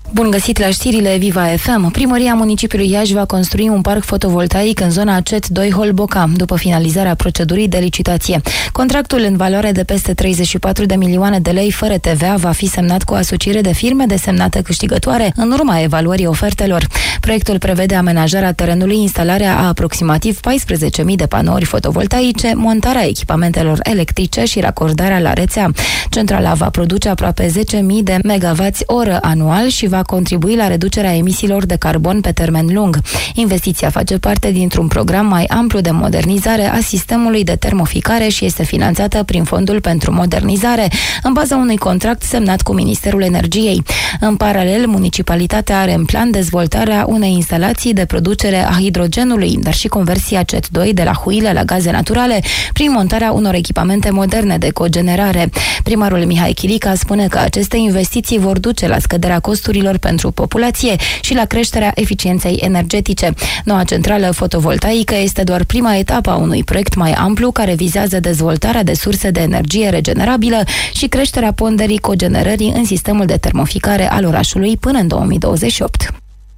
Bun găsit la știrile Viva FM. Primăria municipiului Iași va construi un parc fotovoltaic în zona CET2 Holboca, după finalizarea procedurii de licitație. Contractul în valoare de peste 34 de milioane de lei fără TVA va fi semnat cu o asociere de firme desemnate câștigătoare în urma evaluării ofertelor. Proiectul prevede amenajarea terenului, instalarea a aproximativ 14.000 de panouri fotovoltaice, montarea echipamentelor electrice și racordarea la rețea. Centrala va produce aproape 10.000 de megawatts-oră anual și va contribui la reducerea emisiilor de carbon pe termen lung. Investiția face parte dintr-un program mai amplu de modernizare a sistemului de termoficare și este finanțată prin Fondul pentru Modernizare, în baza unui contract semnat cu Ministerul Energiei. În paralel, municipalitatea are în plan dezvoltarea unei instalații de producere a hidrogenului, dar și conversia CET2 de la huile la gaze naturale, prin montarea unor echipamente moderne de cogenerare. Primarul Mihai Chirica spune că aceste investiții vor duce la scăderea costurilor pentru populație și la creșterea eficienței energetice. Noua centrală fotovoltaică este doar prima etapă a unui proiect mai amplu care vizează dezvoltarea de surse de energie regenerabilă și creșterea ponderii cogenerării în sistemul de termoficare al orașului până în 2028.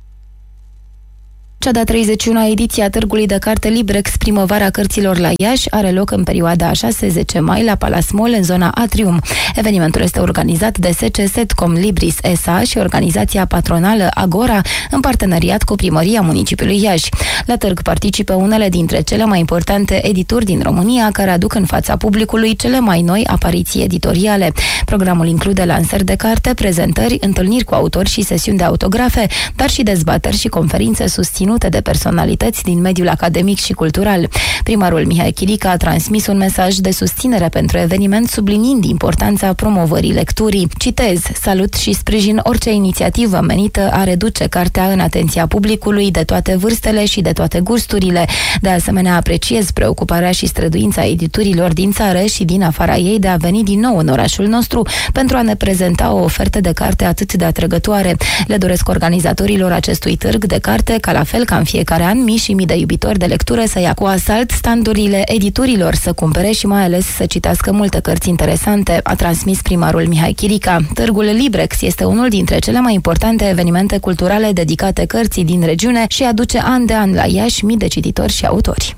Cea de-a 31-a ediție a Târgului de Carte Librex Primăvara Cărților la Iași are loc în perioada 6-10 mai la Palace Mall, în zona Atrium. Evenimentul este organizat de SC Setcom Libris SA și organizația patronală Agora, în parteneriat cu Primăria Municipiului Iași. La târg participă unele dintre cele mai importante edituri din România, care aduc în fața publicului cele mai noi apariții editoriale. Programul include lansări de carte, prezentări, întâlniri cu autori și sesiuni de autografe, dar și dezbateri și conferințe susținute de personalități din mediul academic și cultural. Primarul Mihai Chirica a transmis un mesaj de susținere pentru eveniment, subliniind importanța promovării lecturii. Citez: salut și sprijin orice inițiativă menită a reduce cartea în atenția publicului de toate vârstele și de toate gusturile. De asemenea, apreciez preocuparea și străduința editurilor din țară și din afara ei de a veni din nou în orașul nostru pentru a ne prezenta o ofertă de carte atât de atrăgătoare. Le doresc organizatorilor acestui târg de carte ca, la fel ca în fiecare an, mii și mii de iubitori de lectură să ia cu asalt standurile editurilor, să cumpere și mai ales să citească multe cărți interesante, a transmis primarul Mihai Chirica. Târgul Librex este unul dintre cele mai importante evenimente culturale dedicate cărții din regiune și aduce an de an la Iași mii de cititori și autori.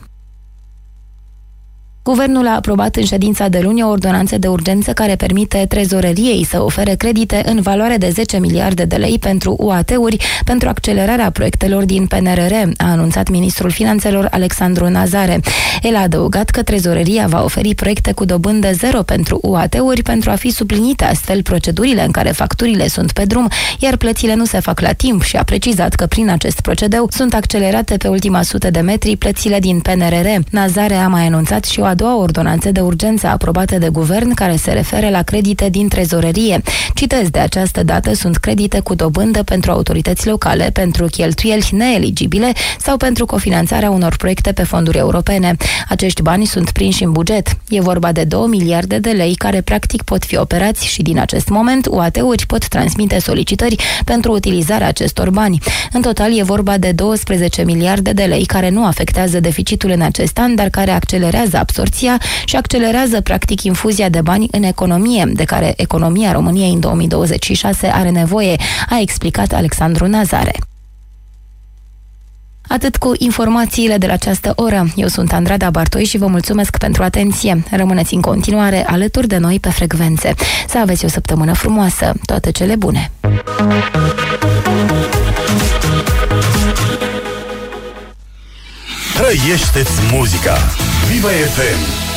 Guvernul a aprobat în ședința de luni o ordonanță de urgență care permite trezoreriei să ofere credite în valoare de 10 miliarde de lei pentru UAT-uri pentru accelerarea proiectelor din PNRR, a anunțat ministrul Finanțelor Alexandru Nazare. El a adăugat că trezoreria va oferi proiecte cu dobândă zero pentru UAT-uri pentru a fi suplinite astfel procedurile în care facturile sunt pe drum, iar plățile nu se fac la timp, și a precizat că prin acest procedeu sunt accelerate pe ultima sută de metri plățile din PNRR. Nazare a mai anunțat și o a doua ordonanță de urgență aprobată de guvern care se referă la credite din trezorerie. Citez: de această dată sunt credite cu dobândă pentru autorități locale, pentru cheltuieli neeligibile sau pentru cofinanțarea unor proiecte pe fonduri europene. Acești bani sunt prinși în buget. E vorba de 2 miliarde de lei care practic pot fi operați și din acest moment UAT-uri pot transmite solicitări pentru utilizarea acestor bani. În total e vorba de 12 miliarde de lei care nu afectează deficitul în acest an, dar care accelerează absorția și accelerează practic infuzia de bani în economie, de care economia României în 2026 are nevoie, a explicat Alexandru Nazare. Atât cu informațiile de la această oră. Eu sunt Andrada Bartoi și vă mulțumesc pentru atenție. Rămâneți în continuare alături de noi pe frecvențe. Să aveți o săptămână frumoasă. Toate cele bune! Trăiește-ți muzica! Viva FM!